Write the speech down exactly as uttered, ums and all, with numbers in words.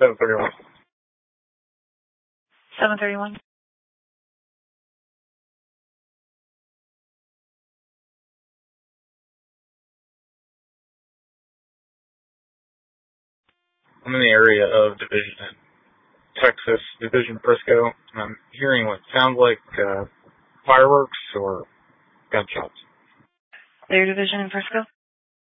seven thirty-one. seven thirty-one. I'm in the area of Division, Texas, Division Frisco, and I'm hearing what sounds like uh, fireworks or gunshots. Their division in Frisco?